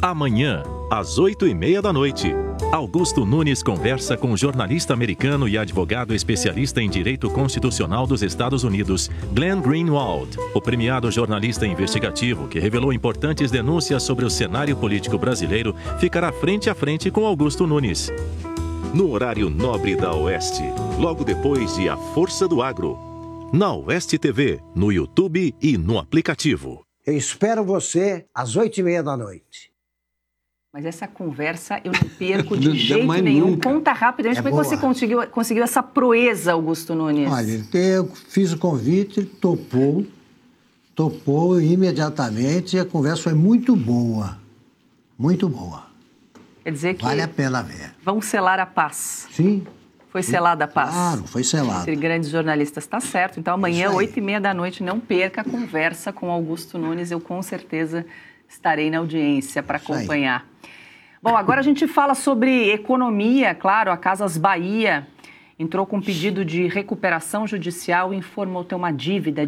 Amanhã, às 8h30 da noite, Augusto Nunes conversa com o jornalista americano e advogado especialista em direito constitucional dos Estados Unidos, Glenn Greenwald, o premiado jornalista investigativo que revelou importantes denúncias sobre o cenário político brasileiro, ficará frente a frente com Augusto Nunes. No horário nobre da Oeste, logo depois de A Força do Agro, na Oeste TV, no YouTube e no aplicativo. Eu espero você às 8h30 da noite. Mas essa conversa eu não perco de jeito nenhum. Nunca. Conta rapidamente como é que você conseguiu essa proeza, Augusto Nunes. Olha, eu fiz o convite, ele topou imediatamente e a conversa foi muito boa. Muito boa. Quer dizer que vale a pena ver. Vão selar a paz. Sim. Foi selada a paz. Claro, foi selada. Entre grandes jornalistas, tá certo. Então amanhã, 8h30 da noite, não perca a conversa com Augusto Nunes. Eu com certeza estarei na audiência para acompanhar. Bom, agora a gente fala sobre economia. Claro, a Casas Bahia entrou com pedido de recuperação judicial e informou ter uma dívida